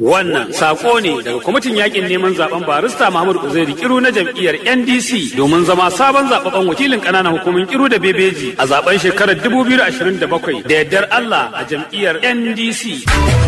Wannan sako ne daga kwamitin yakin neman zaben barista Muhammad Uzairi Kiru na jam'iyyar NDC domin zama sabon zababben wakilin ƙananan hukumin Kiru da Bebeji a zaben shekarar 2027 da yardar Allah a jam'iyyar NDC.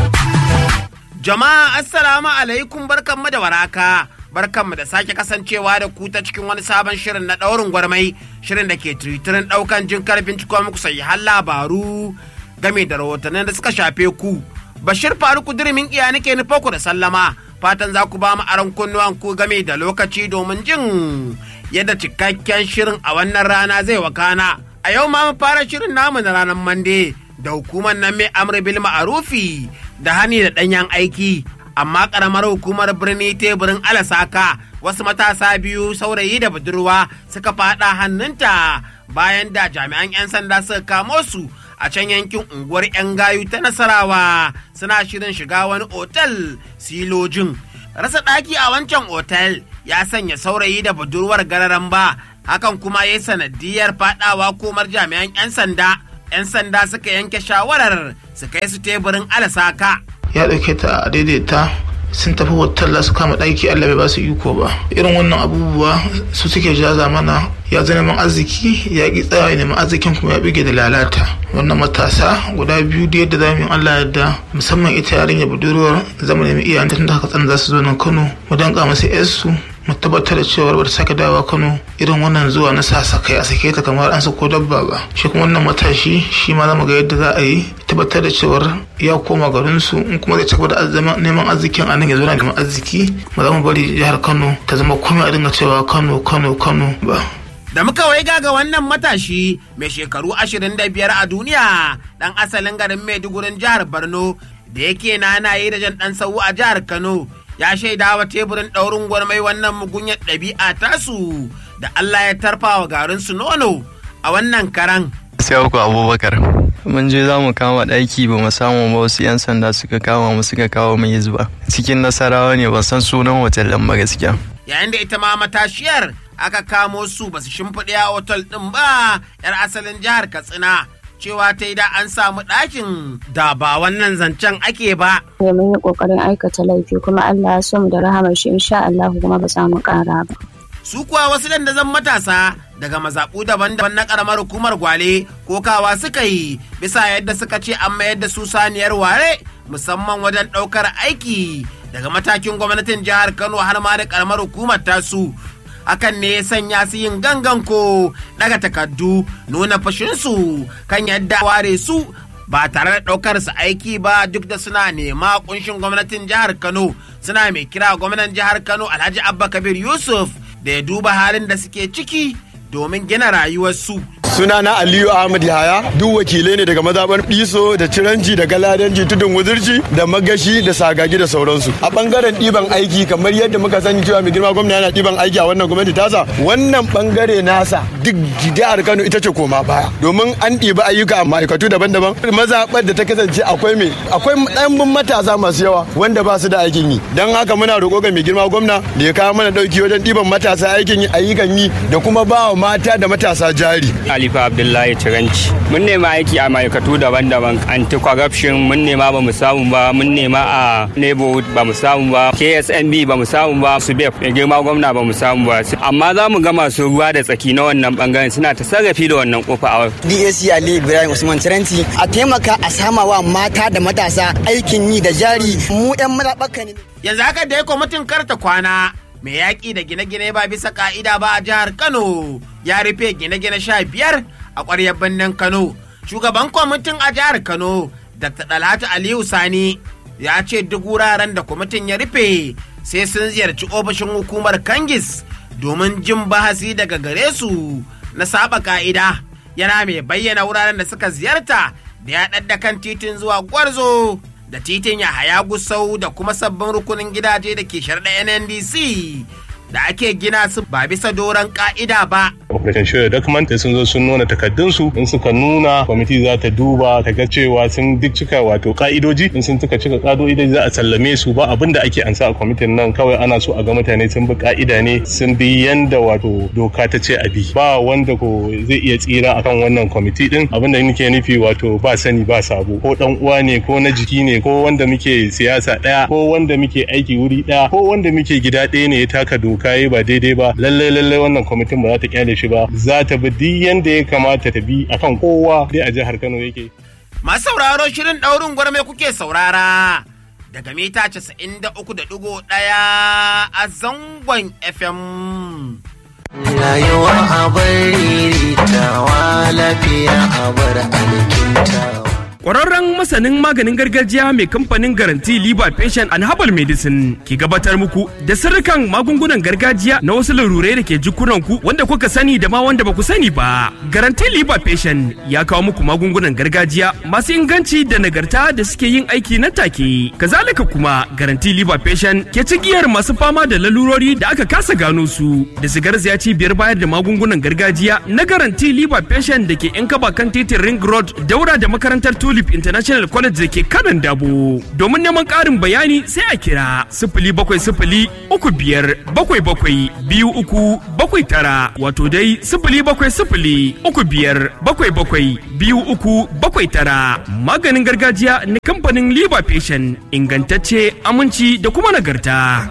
Jama'a assalamu alaikum, barkanmu da waraka. Barkanmu da sake kasancewa da ku ta cikin wani sabon shirin na ɗaurin gwarmai, shirin da ke tiritirin ɗaukan jin karfin cikon muku sahihan labaru game da rahotannin da suka shafe ku. Bashir Faruku Dirimin iya nake nufa ku da sallama, fatan za ku ba mu aron kunnuwan ku game da lokaci domin jin yadda cikakken shirin a wannan rana zai wakana. A yau ma mu fara shirin namu na ranar Mande da hukumar nan mai amri bil ma'arufi da hani da ɗanyen aiki, amma ƙaramar hukumar birni teburin Alasaka wasu matasa biyu saurayi da budurwa suka faɗa hannunta bayan da jami'an 'yan sanda suka kamo su a can yankin unguwar 'yan gayu ta Nasarawa suna shirin shiga wani otal silojin. Rasa ɗaki a wancan otal ya sanya saurayi da budurwar gararan ba, hakan kuma ya yi sanadiyar faɗawa komar jami'an 'yan sanda. 'Yan sanda suka yanke shawarar su kai su teburin Alasaka. Ya ɗauke ta a daidaita sun tafi hotel su kama ɗaki, Allah bai ba su iko ba. Irin wannan abubuwa su suke jaza mana ya zama neman arziki ya ƙi tsaya ya neman arzikin kuma ya bige da lalata. Wannan matasa guda biyu da yadda zamu yi Allah yadda, musamman ita yarinya budurwar zamu nemi iyayenta tun da haka tsan za su zo nan Kano mu danka masa yarsu mu tabbatar da cewa ba ta sake dawowa Kano irin wannan zuwa na sasakai a sake ta kamar an sako dabba ba. Shi kuma wannan matashi shi ma zamu ga yadda za a yi tabbatar da cewa ya koma garin su, in kuma zai cigaba da neman arzikin a nan ya zo na neman arziki ba za mu bari jihar Kano ta zama komai a dinga cewa Kano ba. Da muka waiga ga wannan matashi mai shekaru 25 a duniya, dan asalin garin Maidugurin jihar Borno da yake nanaye da jan dan sau a jihar Kano, ya shaida wa teburin ɗaurin gwarmai wannan mugunyar ɗabi'a tasu da Allah ya tarfa wa garin su nono a wannan karan. Sai ku Abubakar. Mun je za mu kama ɗaki ba mu samu ba, wasu 'yan sanda suka kama mu suka kawo mu zuba. Cikin Nasarawa ne, ban san sunan hotel ɗin ba gaskiya. Yayin da ita ma matashiyar aka kamo su ba su shimfiɗe a otal ɗin ba, 'yar asalin jihar Katsina. Cewa ta yi da an samu ɗakin da ba wannan zancen ake ba. Mun yi ƙoƙarin aikata laifi kuma Allah ya so mu da rahamar shi, insha Allah kuma ba za mu ƙara ba. Su kuwa wasu dandazon matasa daga mazaɓu daban-daban na ƙaramar hukumar Gwale kokawa suka yi bisa yadda suka ce an mayar da su saniyar ware musamman wajen ɗaukar aiki daga matakin gwamnatin jihar Kano har ma da ƙaramar hukumar tasu. Hakan ne ya sanya su yin gangan ko daga takardu nuna fashinsu kan yadda ware su ba tare da ɗaukar su aiki ba, duk da suna nema kunshin gwamnatin jihar Kano. Suna mai kira gwamnan jihar Kano Alhaji Abba Kabir Yusuf da ya duba halin da suke ciki domin gina rayuwarsu. Sunana Aliyu Ahmad Yahaya, duk wakilai ne daga mazaɓar Ɗiso da Ciranci da Galadanci, Tudun Wuzurci da Magashi da Sagagi da sauransu. A ɓangaren ɗiban aiki, kamar yadda muka sani cewa mai girma gwamna yana ɗiban aiki a wannan gwamnati tasa, wannan ɓangare nasa duk jihar Kano ita ce koma baya, domin an ɗiba ayyuka a ma'aikatu daban-daban. Mazaɓar da ta kasance akwai ɗanbin matasa masu yawa wanda ba su da aikin yi. Don haka muna roƙo ga mai girma gwamna da ya kawo mana ɗauki wajen ɗiban matasa aikin yi, ayyukan yi da kuma ba wa mata da matasa jari. Khalifa Abdullahi Ciranci. Mun nema aiki a ma'aikatu daban-daban, anti-corruption mun nema ba mu samu ba, mun nema a Neighborhood ba mu samu ba, KSNB ba mu samu ba, SUBEP da girma gwamna ba mu samu ba. Amma za mu ga masu ruwa da tsaki na wannan bangaren suna ta sarrafi da wannan kofa a DAC Ali Ibrahim Usman Ciranci, a taimaka a sama wa mata da matasa aikin yi da jari, mu 'yan mazaɓaka ne. Yanzu haka da ya kwamitin karta kwana mai yaƙi da gine-gine ba bisa ka'ida ba a jihar Kano ya rufe gine-gine 15 a ƙwaryar birnin Kano. Shugaban kwamitin a jihar Kano, Dr. Dalhatu Aliyu Sani, ya ce duk wuraren da kwamitin ya rufe sai sun ziyarci ofishin hukumar Kangis domin jin bahasi daga gare su na saba ka'ida. Yana mai bayyana wuraren da suka ziyarta da ya ɗadda kan titin zuwa Gwarzo da titin Yahaya Gusau da kuma sabbin rukunin gidaje da ke sharɗa NNDC da ake gina su ba bisa doron ka'ida ba. Operation Show document sun zo sun nuna takaddunsu, in suka nuna kwamiti za ta duba ta ga cewa sun duk cika wato ka'idoji, in sun cika ka'idoji za a sallame su. Ba abin da ake ansa a kwamitin nan, kawai ana so a ga mutane sun bi ka'ida ne, sun bi yanda wato doka ta ce a bi. Ba wanda ko zai iya tsira akan wannan kwamiti din. Abin da nake nufi wato ba sani ba sabo, ko dan uwa ne ko na jiki ne ko wanda muke siyasa daya ko wanda muke aiki wuri daya ko wanda muke gida daya ne ya taka doka ba daidai ba, lallai wannan kwamitin ba za ta kyale shi ba, za ta bi duk yanda ya kamata ta bi akan kowa dai a jihar Kano yake. Masu sauraro shirin ɗaurin gwarmai kuke saurara daga mita 93.1 a zangon FM. Rayuwa a bari tawa lafiya a bar alkintawa. Ƙwararren masanin maganin gargajiya mai kamfanin Garanti Liver Patient and Herbal Medicine ke gabatar muku da sirrikan magungunan gargajiya na wasu larurai da ke jikunanku wanda kuka sani da ma wanda ba ku sani ba. Garanti Liver Patient ya kawo muku magungunan gargajiya masu inganci da nagarta da suke yin aiki nan take. Kazalika kuma Garanti Liver Patient ke cigiyar masu fama da lalurori da aka kasa gano su da su garzaya cibiyar bayar da magungunan gargajiya na Garanti Liver Patient da ke yan kaba kan titin Ring Road daura da makarantar Tulip International College da ke kanan Dabo. Domin neman ƙarin bayani sai a kira 07035772379 wato dai 07035772379. Maganin gargajiya na kamfanin Liver Patient, ingantacce, aminci da kuma nagarta.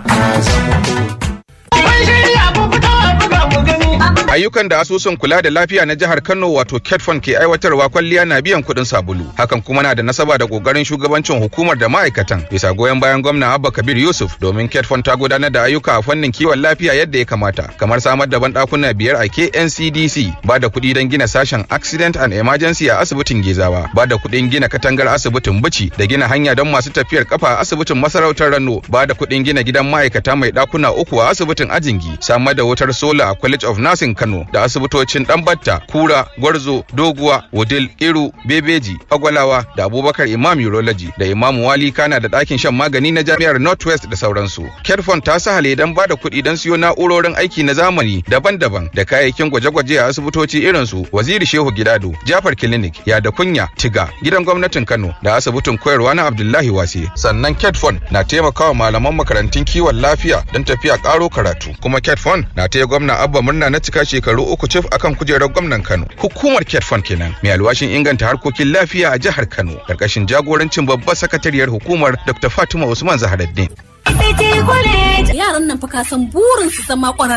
Ayyukan da asusun kula da lafiya na jihar Kano wato Ketfon ke aiwatarwa kwalliya na biyan kuɗin sabulu. Hakan kuma na da nasaba da kokarin shugabancin hukumar da ma'aikatan bisa goyon bayan gwamna Abba Kabir Yusuf, domin Ketfon ta gudanar da ayyuka a fannin kiwon lafiya yadda ya kamata, kamar samar da banɗakuna 5 a KNCDC, ba da kuɗi don gina sashen accident and emergency a asibitin Gezawa, ba da kuɗin gina katangar asibitin Bichi da gina hanya don masu tafiyar kafa a asibitin Masarautar Rano, ba da kuɗin gina gidan ma'aikata mai ɗakuna 3 a asibitin Ajingi, samar da wutar sola a College of Nursing Kano da asibitocin Dambatta, Kura, Gwarzo, Doguwa, Wudil, Iru, Bebeji, Agwalawa da Abubakar Imam Urology da Imam Wali Kana da ɗakin shan magani na Jami'ar Northwest da sauransu. Ketfon ta sahale don ba da kuɗi don siyo na'urorin aiki na zamani daban-daban da kayayyakin gwaje-gwaje a asibitoci irin su Waziri Shehu Gidado, Jafar Clinic, Yada Kunya, Tiga, gidan gwamnatin Kano da asibitin koyarwa na Abdullahi Wase. Sannan Ketfon na taimakawa malaman makarantun kiwon lafiya don tafiya ƙaro karatu. Kuma Ketfon na taya gwamna Abba murna na cika shekaru 3 cif akan kujerar gwamnan Kano. Hukumar Ketfon kenan mai alwashin inganta harkokin lafiya a jihar Kano karkashin jagorancin babbar sakatariyar hukumar Dr. Fatima Usman Zaharaddin. Yaran nan fa ka san burin su zama